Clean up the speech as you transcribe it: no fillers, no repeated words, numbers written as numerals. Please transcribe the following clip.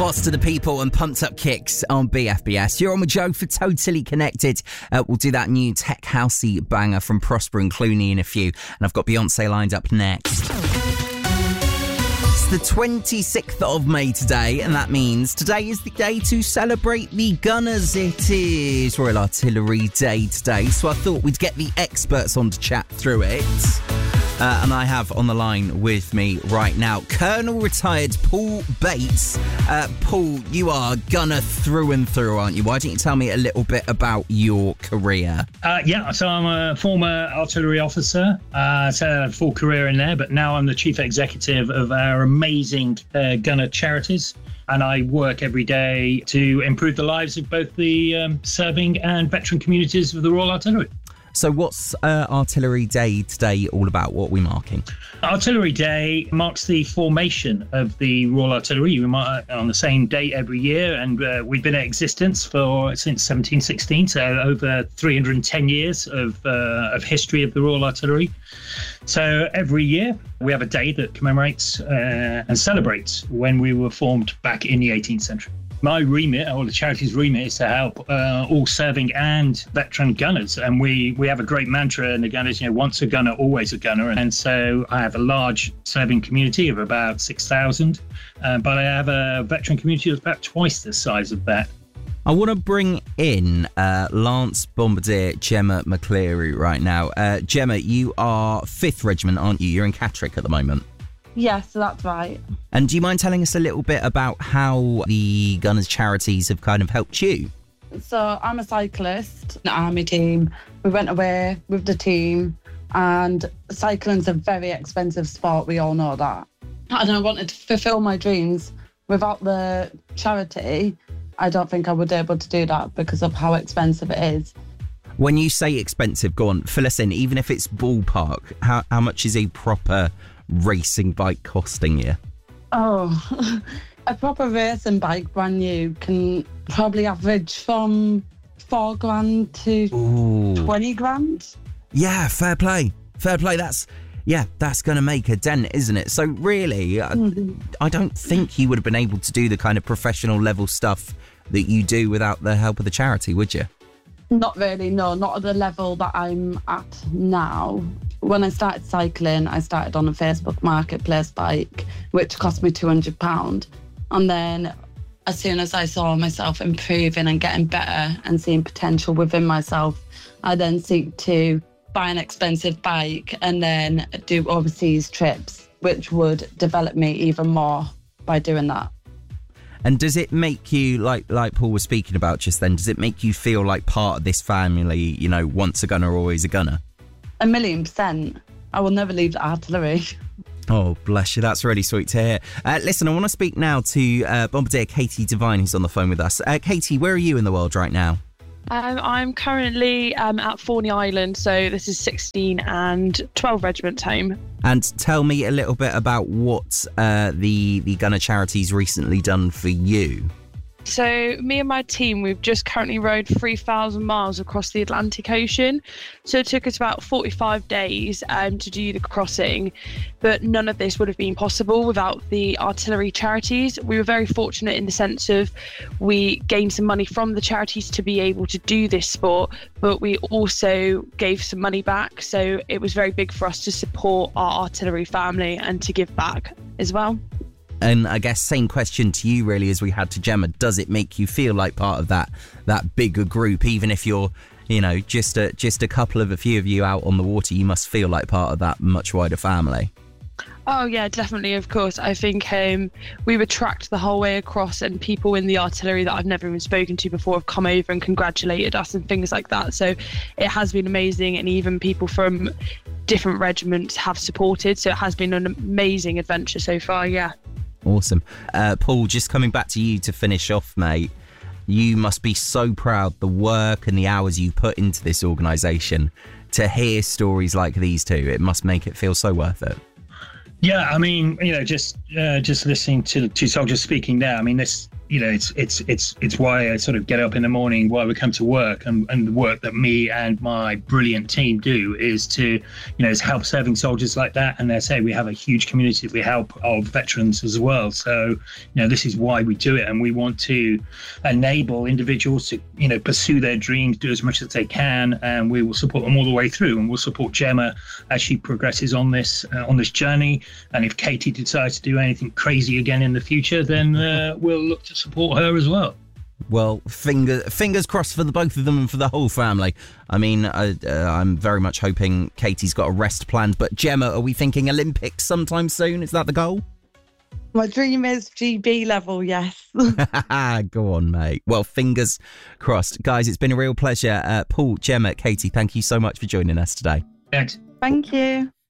Foster the People and Pumped Up Kicks on BFBS. You're on with Joe for Totally Connected. We'll do that new tech housey banger from Prosper and Clooney in a few. And I've got Beyonce lined up next. It's the 26th of May today, and that means today is the day to celebrate the Gunners. It is Royal Artillery Day today, so I thought we'd get the experts on to chat through it. And I have on the line with me right now Colonel Retired Paul Bates. Paul, you are Gunner through and through, aren't you? Why don't you tell me a little bit about your career? So I'm a former artillery officer. So I had a full career in there, but now I'm the chief executive of our amazing Gunner charities. And I work every day to improve the lives of both the serving and veteran communities of the Royal Artillery. So what's Artillery Day today all about? What are we marking? Artillery Day marks the formation of the Royal Artillery. We mark on the same date every year, and we've been in existence since 1716, so over 310 years of history of the Royal Artillery. So every year we have a day that commemorates and celebrates when we were formed back in the 18th century. My remit, or the charity's remit, is to help all serving and veteran gunners. And we have a great mantra in the Gunners, once a gunner, always a gunner. And so I have a large serving community of about 6,000, but I have a veteran community that's about twice the size of that. I want to bring in Lance Bombardier Gemma McCleary right now. Gemma, you are 5th Regiment, aren't you? You're in Catterick at the moment. Yes, that's right. And do you mind telling us a little bit about how the Gunners charities have kind of helped you? So I'm a cyclist in the army team. We went away with the team, and cycling's a very expensive sport. We all know that. And I wanted to fulfill my dreams. Without the charity, I don't think I would be able to do that because of how expensive it is. When you say expensive, go on, fill us in. Even if it's ballpark, how much is a proper racing bike costing you? Oh, a proper racing bike brand new can probably average from $4,000 to 20 grand. Yeah, fair play. That's going to make a dent, isn't it? So really, I don't think you would have been able to do the kind of professional level stuff that you do without the help of the charity, would you? Not really, no, not at the level that I'm at now. When I started cycling, I started on a Facebook Marketplace bike, which cost me £200. And then as soon as I saw myself improving and getting better and seeing potential within myself, I then seek to buy an expensive bike and then do overseas trips, which would develop me even more by doing that. And does it make you, like Paul was speaking about just then, does it make you feel like part of this family, once a gunner, always a gunner? 1,000,000%. I will never leave the artillery. Oh, bless you. That's really sweet to hear. Listen, I want to speak now to Bombardier Katie Devine, who's on the phone with us. Katie, where are you in the world right now? I'm currently at Forney Island, so this is 16 and 12 regiments home. And tell me a little bit about what the Gunner Charity's recently done for you. So me and my team, we've just currently rowed 3,000 miles across the Atlantic Ocean. So it took us about 45 days to do the crossing. But none of this would have been possible without the artillery charities. We were very fortunate in the sense of we gained some money from the charities to be able to do this sport, but we also gave some money back. So it was very big for us to support our artillery family and to give back as well. And I guess same question to you really as we had to Gemma. Does it make you feel like part of that bigger group, even if you're, just a few of you out on the water? You must feel like part of that much wider family. Oh yeah, definitely, of course. I think we were tracked the whole way across, and people in the artillery that I've never even spoken to before have come over and congratulated us and things like that. So it has been amazing, and even people from different regiments have supported. So it has been an amazing adventure so far, yeah. Awesome. Paul, just coming back to you to finish off, mate. You must be so proud the work and the hours you put into this organisation. To hear stories like these two, it must make it feel so worth it. Yeah, I mean, just listening to the two soldiers speaking there, I mean, this it's why I sort of get up in the morning, why we come to work, and the work that me and my brilliant team do is to, is help serving soldiers like that. And they say we have a huge community that we help of veterans as well. So, this is why we do it. And we want to enable individuals to, pursue their dreams, do as much as they can, and we will support them all the way through. And we'll support Gemma as she progresses on this journey. And if Katie decides to do anything crazy again in the future, then we'll look to support her as well. Well, fingers crossed for the both of them and for the whole family. I mean, I'm very much hoping Katie's got a rest planned. But Gemma, are we thinking Olympics sometime soon? Is that the goal? My dream is GB level, yes. Go on, mate. Well, fingers crossed. Guys, it's been a real pleasure. Paul, Gemma, Katie, thank you so much for joining us today. Thanks. Thank you.